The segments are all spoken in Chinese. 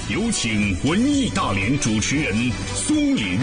有请文艺大联主持人苏林。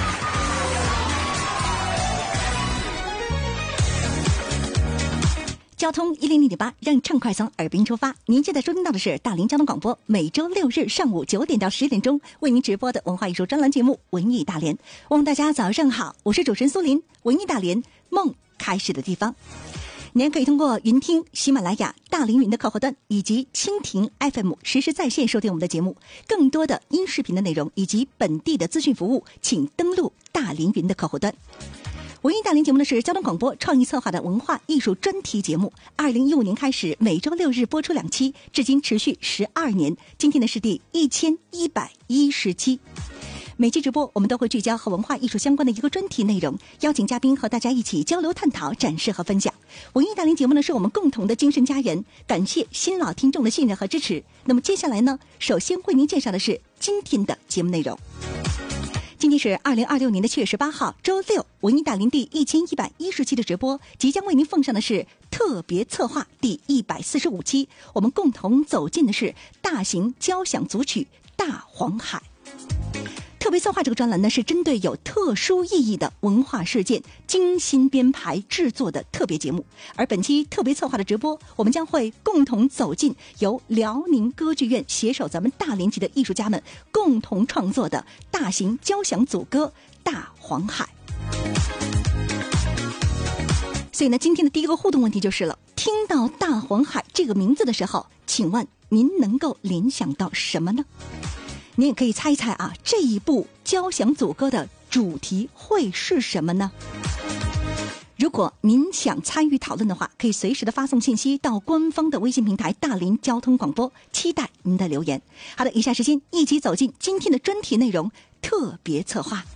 交通100.8，让畅快从耳边出发。您现在收听到的是大连交通广播，每周六日上午9点到10点钟为您直播的文化艺术专栏节目《文艺大连》。问大家早上好，我是主持人苏林。文艺大连，梦开始的地方。您可以通过云听、喜马拉雅、大凌云的客户端以及蜻蜓 FM 实时在线收听我们的节目。更多的音视频的内容以及本地的资讯服务，请登录大凌云的客户端。文艺大连节目呢是交通广播创意策划的文化艺术专题节目，2015年开始每周六日播出2期，至今持续12年。今天呢是第1110期。每期直播我们都会聚焦和文化艺术相关的一个专题内容，邀请嘉宾和大家一起交流探讨、展示和分享。文艺大连节目呢是我们共同的精神家园，感谢新老听众的信任和支持。那么接下来呢，首先为您介绍的是今天的节目内容。今天是2026年的7月18号，周六，文艺大连第1110期的直播，即将为您奉上的是特别策划第145期，我们共同走进的是大型交响组曲《大黄海》。特别策划这个专栏呢，是针对有特殊意义的文化事件精心编排制作的特别节目。而本期特别策划的直播，我们将会共同走进由辽宁歌剧院携手咱们大连籍的艺术家们共同创作的大型交响组歌《大黄海》。所以呢，今天的第一个互动问题就是了，听到大黄海这个名字的时候，请问您能够联想到什么呢？您也可以猜一猜啊，这一部交响组歌的主题会是什么呢？如果您想参与讨论的话，可以随时的发送信息到官方的微信平台大连交通广播，期待您的留言。好的，以下时间一起走进今天的专题内容特别策划。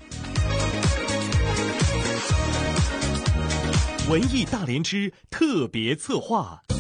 文艺大连之特别策划。